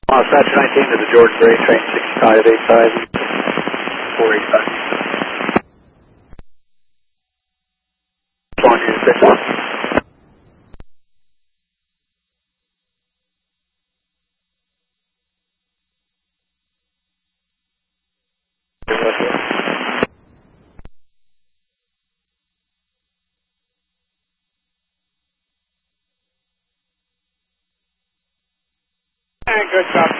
Dispatch 19 to the George Gray train 6585, 485. On your 6. Good job.